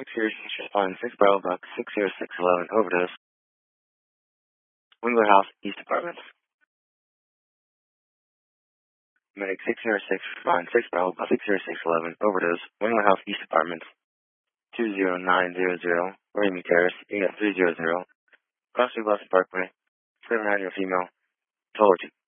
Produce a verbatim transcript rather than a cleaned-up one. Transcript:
six zero six responding six Bravo Buck six zero six eleven overdose. Wingler House East Apartments. Medic six zero six responding six Bravo Buck six zero six eleven overdose. Wingler House East Apartments. two zero nine zero zero Raimi Terrace A F three hundred. Crossview Boston Parkway. seven nine year female. Total